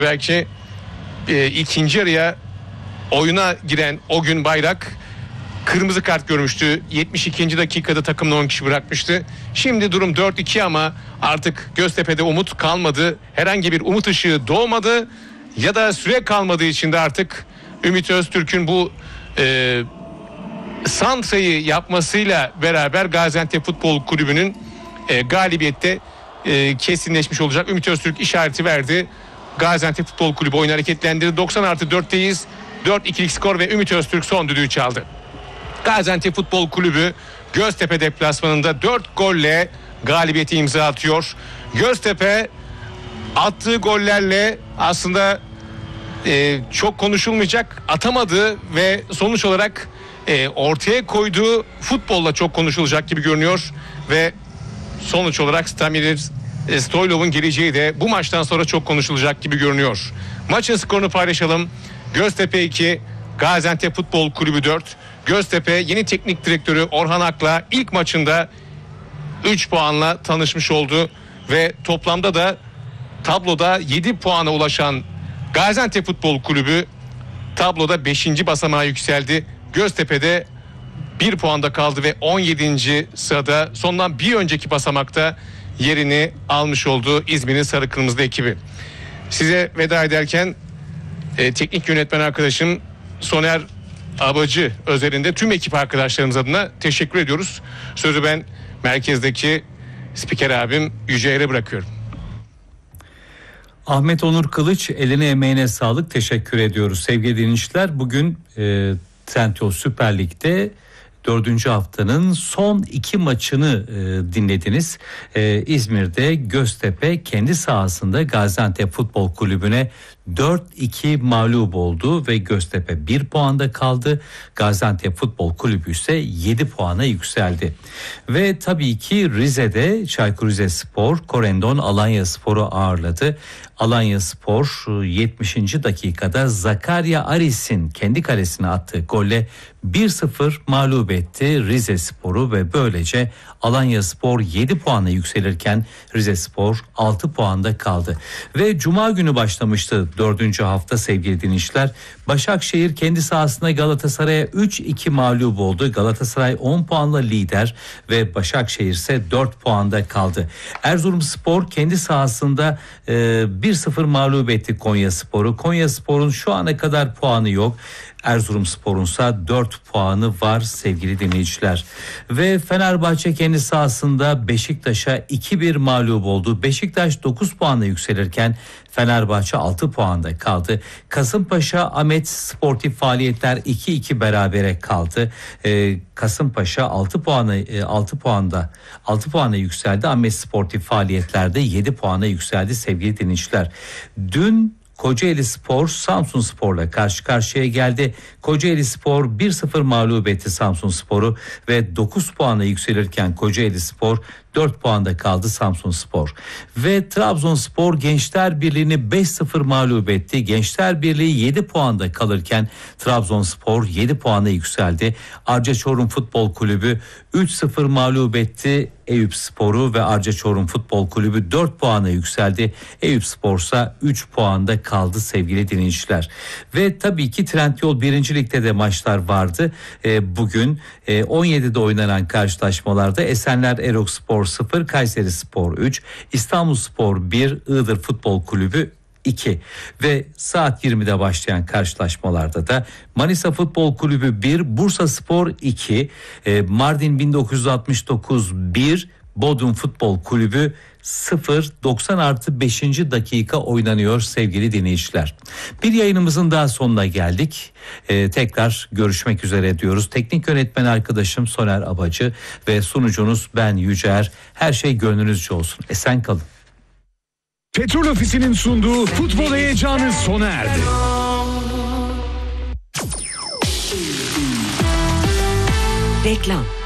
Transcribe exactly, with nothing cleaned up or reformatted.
Belki e, ikinci yarıya oyuna giren o gün Bayrak kırmızı kart görmüştü. yetmiş ikinci dakikada takımını on kişi bırakmıştı. Şimdi durum dört iki ama artık Göztepe'de umut kalmadı. Herhangi bir umut ışığı doğmadı ya da süre kalmadığı için de artık Ümit Öztürk'ün bu e, santrayı yapmasıyla beraber Gaziantep Futbol Kulübü'nün e, galibiyette e, kesinleşmiş olacak. Ümit Öztürk işareti verdi. Gaziantep Futbol Kulübü oyunu hareketlendirdi. doksan artı dörtteyiz. dört ikilik skor ve Ümit Öztürk son düdüğü çaldı. Gaziantep Futbol Kulübü Göztepe deplasmanında dört golle galibiyeti imza atıyor. Göztepe attığı gollerle aslında e, çok konuşulmayacak, atamadığı ve sonuç olarak e, ortaya koyduğu futbolla çok konuşulacak gibi görünüyor ve sonuç olarak Stamir Stoylov'un geleceği de bu maçtan sonra çok konuşulacak gibi görünüyor. Maçın skorunu paylaşalım. Göztepe iki, Gaziantep Futbol Kulübü dört. Göztepe yeni teknik direktörü Orhan Ak'la ilk maçında üç puanla tanışmış oldu ve toplamda da tabloda yedi puana ulaşan Gaziantep Futbol Kulübü tabloda beşinci basamağa yükseldi. Göztepe'de bir puanda kaldı ve on yedinci sırada sondan bir önceki basamakta yerini almış oldu İzmir'in sarı kırmızı ekibi. Size veda ederken e, teknik yönetmen arkadaşım Soner Abacı özelinde tüm ekip arkadaşlarımız adına teşekkür ediyoruz. Sözü ben merkezdeki spiker abim Yüce'ye bırakıyorum. Ahmet Onur Kılıç, eline emeğine sağlık, teşekkür ediyoruz. Sevgili dinleyiciler, bugün e, Trendyol Süper Lig'de dördüncü haftanın son iki maçını e, dinlediniz. E, İzmir'de Göztepe kendi sahasında Gaziantep Futbol Kulübü'ne dört iki mağlup oldu ve Göztepe bir puanda kaldı. Gaziantep Futbol Kulübü ise yedi puana yükseldi. Ve tabii ki Rize'de Çaykur Rizespor, Korendon Alanyaspor'u ağırladı. Alanyaspor yetmişinci dakikada Zakaria Aris'in kendi kalesine attığı golle bir sıfır mağlup etti Rizespor'u ve böylece Alanyaspor yedi puana yükselirken Rizespor altı puanda kaldı. Ve Cuma günü başlamıştı dördüncü hafta sevgili dinleyiciler. Başakşehir kendi sahasında Galatasaray'a üç iki mağlup oldu. Galatasaray on puanla lider ve Başakşehir ise dört puanda kaldı. Erzurumspor kendi sahasında e, bir sıfır mağlup etti Konyaspor'u. Konyaspor'un şu ana kadar puanı yok. Erzurumspor'un ise dört puanı var sevgili dinleyiciler. Ve Fenerbahçe kendi sahasında Beşiktaş'a iki bir mağlup oldu. Beşiktaş dokuz puanla yükselirken Fenerbahçe altı puanda kaldı. Kasımpaşa Ahmet Sportif Faaliyetler iki iki berabere kaldı. Ee, Kasımpaşa altı puanı altı puanda altı puana yükseldi. Ahmet Sportif Faaliyetler'de yedi puana yükseldi sevgili dinleyiciler. Dün Kocaeli Spor Samsun Spor'la karşı karşıya geldi. Kocaeli Spor bir sıfır mağlup etti Samsun Spor'u ve dokuz puana yükselirken Kocaeli Spor dört puanda kaldı Samsun Spor. Ve Trabzonspor Gençler Birliği'ni beş sıfır mağlup etti. Gençler Birliği yedi puanda kalırken Trabzonspor yedi puana yükseldi. Arca Çorum Futbol Kulübü üç sıfır mağlup etti Eyüpspor'u ve Arca Çorum Futbol Kulübü dört puana yükseldi. Eyüpspor ise üç puanda kaldı sevgili dinleyiciler. Ve tabii ki Trendyol birinci Lig'de de maçlar vardı. E, bugün e, on yedide oynanan karşılaşmalarda Esenler Erokspor sıfır, Kayserispor üç, İstanbulspor bir, Iğdır Futbol Kulübü iki ve saat yirmide başlayan karşılaşmalarda da Manisa Futbol Kulübü bir, Bursaspor iki, e, Mardin bin dokuz yüz altmış dokuz bir, Bodrum Futbol Kulübü sıfır. doksan artı beşinci dakika oynanıyor sevgili dinleyiciler. Bir yayınımızın daha sonuna geldik. Ee, tekrar görüşmek üzere diyoruz. Teknik yönetmen arkadaşım Soner Abacı ve sunucunuz ben Yücer. Her şey gönlünüzce olsun. Esen kalın. Petrol Ofisi'nin sunduğu futbol heyecanı sona erdi. Reklam.